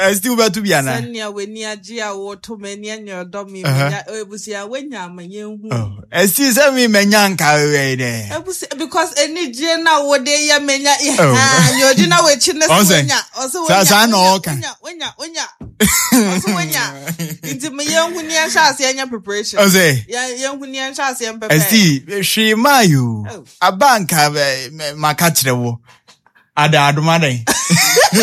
Still better be an Sanya when near Gia water many and your dummy. It was ya when ya my young. I still send me menyan carry there. Because any Jenna would they ya menya. Your dinner with chinna. Also, when ya. Into my young Winnie Shas and your preparation. I say, young Winnie and Shas and I see, she mayu. A bank have my catch the war. Ada adumade.